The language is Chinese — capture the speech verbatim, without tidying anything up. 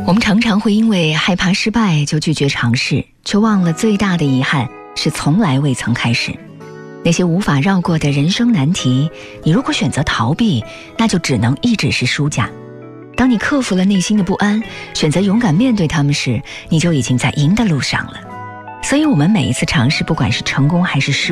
我们常常会因为害怕失败就拒绝尝试，却忘了最大的遗憾是从来未曾开始。那些无法绕过的人生难题，你如果选择逃避，那就只能一直是输家。当你克服了内心的不安，选择勇敢面对他们时，你就已经在赢的路上了。所以我们每一次尝试，不管是成功还是失败，